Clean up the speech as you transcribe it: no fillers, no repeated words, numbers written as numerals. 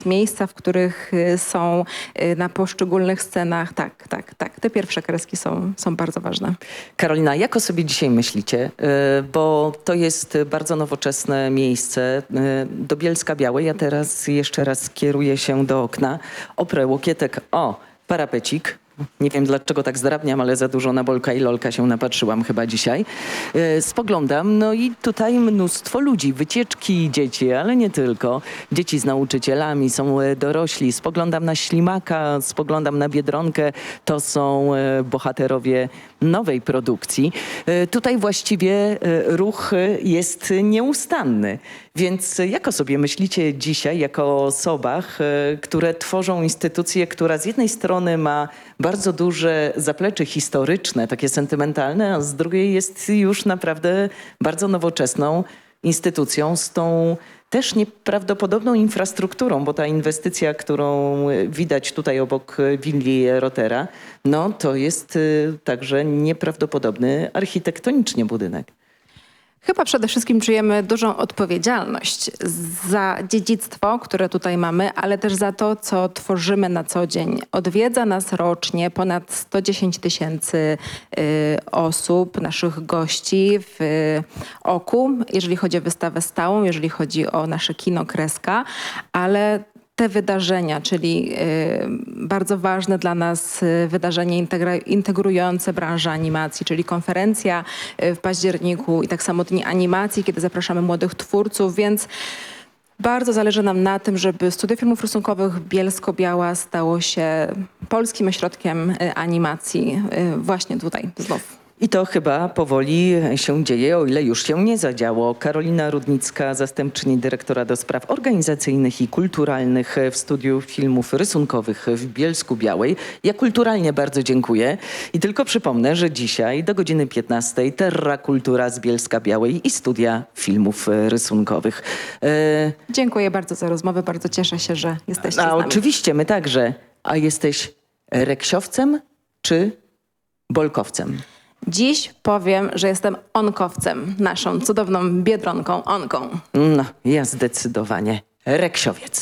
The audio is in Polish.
miejsca, w których są na poszczególnych scenach. Tak. Te pierwsze kreski są bardzo ważne. Karolina, jak o sobie dzisiaj myślicie? Bo to jest bardzo nowoczesne miejsce do Bielska-Białej. Ja teraz jeszcze raz kieruję się do okna. Oprę łokietek o parapecik. Nie wiem, dlaczego tak zdrabniam, ale za dużo na Bolka i Lolka się napatrzyłam chyba dzisiaj. Spoglądam, no i tutaj mnóstwo ludzi, wycieczki, dzieci, ale nie tylko. Dzieci z nauczycielami, są dorośli. Spoglądam na Ślimaka, spoglądam na Biedronkę. To są bohaterowie nowej produkcji. Tutaj właściwie ruch jest nieustanny. Więc jak o sobie myślicie dzisiaj jako o osobach, które tworzą instytucję, która z jednej strony ma bardzo duże zaplecze historyczne, takie sentymentalne, a z drugiej jest już naprawdę bardzo nowoczesną instytucją z tą też nieprawdopodobną infrastrukturą, bo ta inwestycja, którą widać tutaj obok willi Rotera, no to jest także nieprawdopodobny architektonicznie budynek. Chyba przede wszystkim czujemy dużą odpowiedzialność za dziedzictwo, które tutaj mamy, ale też za to, co tworzymy na co dzień. Odwiedza nas rocznie ponad 110 000 osób, naszych gości w Oku, jeżeli chodzi o wystawę stałą, jeżeli chodzi o nasze kino Kreska, ale te wydarzenia, czyli bardzo ważne dla nas wydarzenie integrujące branżę animacji, czyli konferencja w październiku i tak samo Dni Animacji, kiedy zapraszamy młodych twórców, więc bardzo zależy nam na tym, żeby Studio Filmów Rysunkowych Bielsko-Biała stało się polskim ośrodkiem animacji właśnie tutaj znów. I to chyba powoli się dzieje, o ile już się nie zadziało. Karolina Rudnicka, zastępczyni dyrektora do spraw organizacyjnych i kulturalnych w Studiu Filmów Rysunkowych w Bielsku-Białej. Ja kulturalnie bardzo dziękuję i tylko przypomnę, że dzisiaj do godziny 15 Terra Kultura z Bielska-Białej i Studia Filmów Rysunkowych. Dziękuję bardzo za rozmowę, bardzo cieszę się, że jesteście z nami. Oczywiście, my także. A jesteś reksiowcem czy bolkowcem? Dziś powiem, że jestem onkowcem, naszą cudowną Biedronką Onką. No, ja zdecydowanie reksiowiec.